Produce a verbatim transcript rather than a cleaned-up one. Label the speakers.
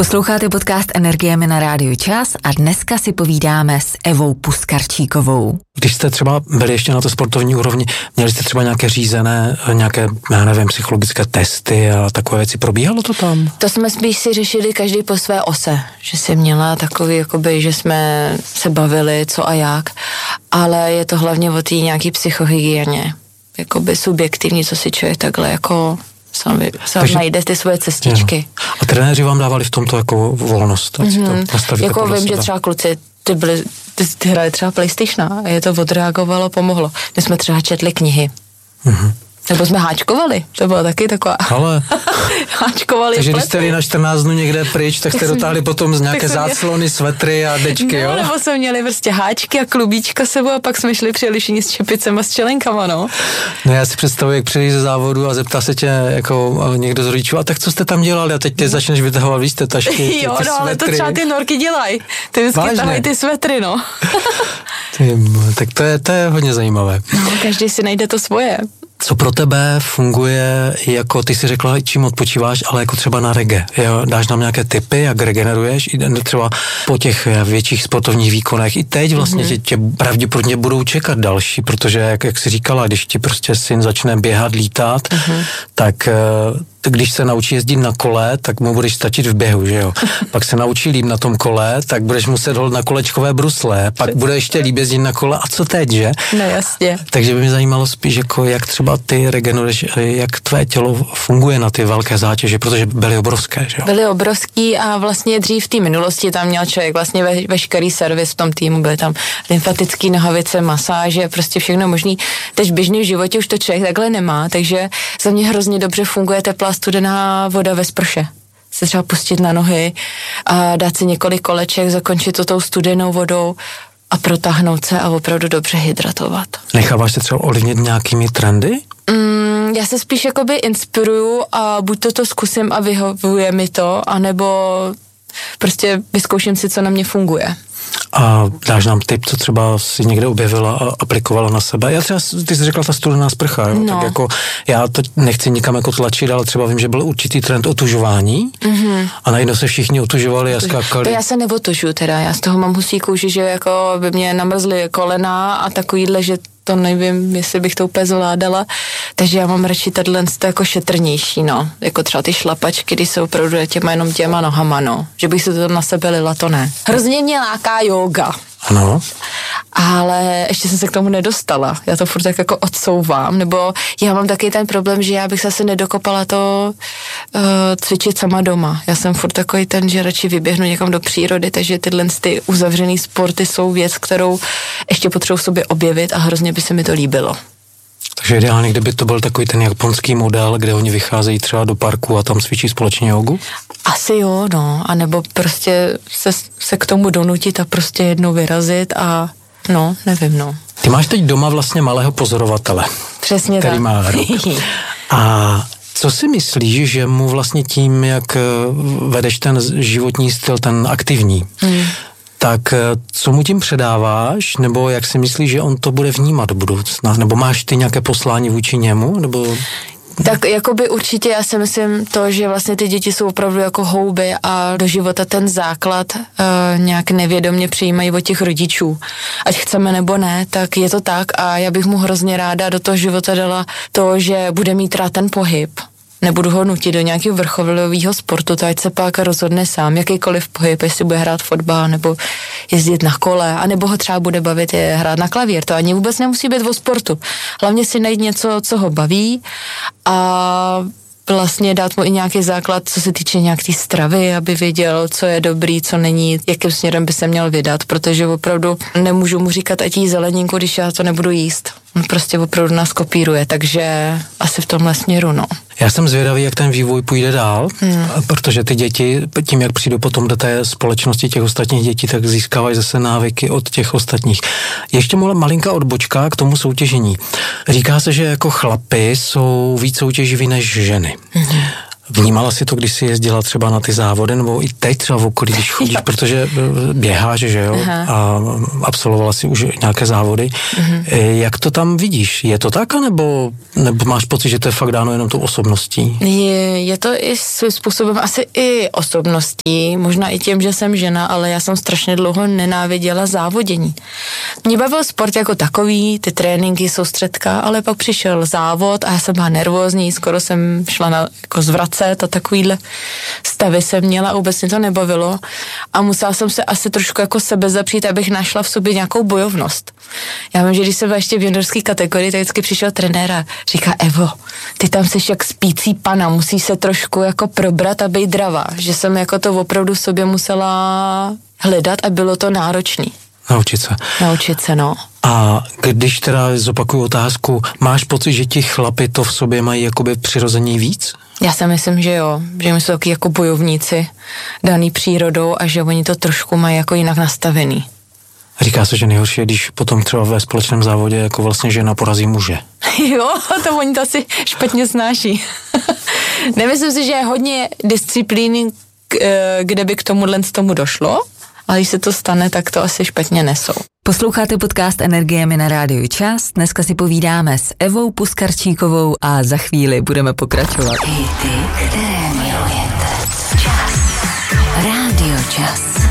Speaker 1: Posloucháte podcast Energiemi na rádiu Čas a dneska si povídáme s Evou Puskarčíkovou.
Speaker 2: Když jste třeba byli ještě na to sportovní úrovni, měli jste třeba nějaké řízené, nějaké, já nevím, psychologické testy a takové věci, probíhalo to tam?
Speaker 3: To jsme spíš si řešili každý po své ose, že si měla takový, jakoby, že jsme se bavili co a jak, ale je to hlavně o té nějaký psychohygieně, jakoby subjektivní, co si člověk takhle jako sám, sám Takže, najde ty svoje cestičky.
Speaker 2: Jo. A trenéři vám dávali v tomto jako volnost?
Speaker 3: Mm-hmm. To jako vím, sebe. Že třeba kluci ty, byli, ty, ty hráli třeba PlayStation a je to odreagovalo, pomohlo. My jsme třeba četli knihy. Mm-hmm. Nebo jsme háčkovali, to bylo taky taková.
Speaker 2: Ale.
Speaker 3: háčkovali.
Speaker 2: Takže když jste byli na čtrnáct dnů někde pryč, tak jste dotáhli potom z nějaké záclony, svetry a dečky,
Speaker 3: no,
Speaker 2: jo?
Speaker 3: Nebo jsme měli prostě háčky a klubíčka sebou a pak jsme šli při lišení s čepicem a s čelenkama, no.
Speaker 2: No já si představuji, jak přijdeš ze závodu a zeptá se tě jako někdo z rodičů, a tak co jste tam dělali? A teď ty začneš vytahovat, víš, ty tašky, ty,
Speaker 3: jo,
Speaker 2: ty
Speaker 3: no, ale to třeba ty norky dělají. Ty vždycky tahají ty svetry, no.
Speaker 2: ty, tak to je, to je hodně zajímavé.
Speaker 3: No, každý si najde to svoje.
Speaker 2: Co pro tebe funguje, jako ty si řekla, čím odpočíváš, ale jako třeba na reggae, jo? Dáš nám nějaké tipy, jak regeneruješ, třeba po těch větších sportovních výkonech. I teď vlastně mm-hmm. tě pravděpodobně budou čekat další, protože jak, jak jsi říkala, když ti prostě syn začne běhat, lítat, mm-hmm. tak když se naučí jezdit na kole, tak mu budeš stačit v běhu, že jo. Pak se naučí líp na tom kole, tak budeš muset holt na kolečkové brusle, pak bude ještě líp jezdit na kole, a co teď, že?
Speaker 3: No jasně.
Speaker 2: Takže by mě zajímalo spíš, jako jak třeba ty regeneruješ, jak tvé tělo funguje na ty velké zátěže, protože byly obrovské, že jo?
Speaker 3: Byly obrovský a vlastně dřív v té minulosti tam měl člověk vlastně ve, veškerý servis v tom týmu, byly tam lymfatický nohavice, masáže, prostě všechno možný. Teď v běžném životě už to člověk takhle nemá, takže za mě hrozně dobře funguje teplá studená voda ve sprše. Se třeba pustit na nohy a dát si několik koleček, zakončit to tou studenou vodou a protáhnout se a opravdu dobře hydratovat.
Speaker 2: Necháváš se třeba ovlivnit nějakými trendy?
Speaker 3: Mm, já se spíš jakoby inspiruju a buď to to zkusím a vyhovuje mi to, anebo prostě vyzkouším si, co na mě funguje.
Speaker 2: A dáš nám tip, co třeba si někde objevila a aplikovala na sebe? Já třeba, ty jsi řekla ta studená sprcha, jo? No. Tak jako, já to nechci nikam jako tlačit, ale třeba vím, že byl určitý trend otužování mm-hmm. a najednou se všichni otužovali a skákali.
Speaker 3: To já se neotužuju teda, já z toho mám husí kůži, že jako by mě namrzly kolena a takovýhle, že to nevím, jestli bych to úplně zvládala, takže já mám radši tadyhle jako šetrnější, no, jako třeba ty šlapačky, když jsou opravdu těma jenom těma nohama, no, že bych se to na sebe lila, to ne. Hrozně mě láká yoga.
Speaker 2: Ano.
Speaker 3: Ale ještě jsem se k tomu nedostala. Já to furt tak jako odsouvám, nebo já mám taky ten problém, že já bych se asi nedokopala to uh, cvičit sama doma. Já jsem furt takový ten, že radši vyběhnu někam do přírody, takže tyhle ty uzavřený sporty jsou věc, kterou ještě potřebuji v sobě objevit a hrozně by se mi to líbilo.
Speaker 2: Takže ideálně, kdyby to byl takový ten japonský model, kde oni vycházejí třeba do parku a tam cvičí společně jogu?
Speaker 3: Asi jo, no, anebo prostě se, se k tomu donutit a prostě jednou vyrazit a no, nevím, no.
Speaker 2: Ty máš teď doma vlastně malého pozorovatele.
Speaker 3: Přesně
Speaker 2: který
Speaker 3: tak.
Speaker 2: má rok. A co si myslíš, že mu vlastně tím, jak vedeš ten životní styl, ten aktivní, hmm. tak co mu tím předáváš, nebo jak si myslíš, že on to bude vnímat do budoucna? Nebo máš ty nějaké poslání vůči němu, nebo...
Speaker 3: Tak jakoby určitě já si myslím to, že vlastně ty děti jsou opravdu jako houby a do života ten základ uh, nějak nevědomě přijímají od těch rodičů. Ať chceme nebo ne, tak je to tak a já bych mu hrozně ráda do toho života dala to, že bude mít rád ten pohyb. Nebudu ho nutit do nějakého vrcholového sportu, to ať se pak rozhodne sám, jakýkoliv pohyb, jestli bude hrát fotbal nebo jezdit na kole, anebo ho třeba bude bavit je hrát na klavír. To ani vůbec nemusí být o sportu. Hlavně si najít něco, co ho baví a vlastně dát mu i nějaký základ, co se týče nějaký tý stravy, aby věděl, co je dobrý, co není, jakým směrem by se měl vydat, protože opravdu nemůžu mu říkat, ať jí zeleninku, když já to nebudu jíst. On prostě opravdu nás kopíruje, takže asi v tomhle směru, no.
Speaker 2: Já jsem zvědavý, jak ten vývoj půjde dál, hmm. protože ty děti, tím, jak přijdou potom do té společnosti těch ostatních dětí, tak získávají zase návyky od těch ostatních. Ještě malinká odbočka k tomu soutěžení. Říká se, že jako chlapy jsou víc soutěživí než ženy. Hmm. Vnímala si to, když jsi jezdila třeba na ty závody, nebo i teď třeba v okolí, když chodíš, protože běháš, že jo, Aha. a absolvovala si už nějaké závody. Mhm. Jak to tam vidíš? Je to tak, nebo, nebo máš pocit, že to je fakt dáno jenom tou osobností?
Speaker 3: Je, je to i svým způsobem asi i osobností, možná i tím, že jsem žena, ale já jsem strašně dlouho nenáviděla závodění. Mě bavil sport jako takový, ty tréninky, soustředka, ale pak přišel závod a já jsem byla nervózní, skoro jsem šla na jako zvracet a takovýhle stavy jsem měla a vůbec mě to nebavilo a musela jsem se asi trošku jako sebe zapřít, abych našla v sobě nějakou bojovnost. Já vím, že když jsem byla ještě v juniorské kategorii, tak vždycky přišel trenér a říká, Evo, ty tam jsi jak spící pana, musíš se trošku jako probrat a být dravá, že jsem jako to opravdu sobě musela hledat a bylo to náročný.
Speaker 2: Naučit se.
Speaker 3: Naučit se, no.
Speaker 2: A když teda zopakuju otázku, máš pocit, že ti chlapi to v sobě mají jakoby přirozeně víc?
Speaker 3: Já si myslím, že jo, že my jsou taky jako bojovníci daný přírodou a že oni to trošku mají jako jinak nastavený.
Speaker 2: Říká se, že nejhorší je, když potom třeba ve společném závodě jako vlastně žena porazí muže.
Speaker 3: Jo, to oni to asi špatně snáší. Nemyslím si, že je hodně disciplíny, kde by k tomuhle tomu došlo, ale když se to stane, tak to asi špatně nesou.
Speaker 1: Posloucháte podcast Energiemi na rádiu Čas. Dneska si povídáme s Evou Puskarčíkovou a za chvíli budeme pokračovat.
Speaker 4: Hity, které milujete. Čas. Rádio Čas.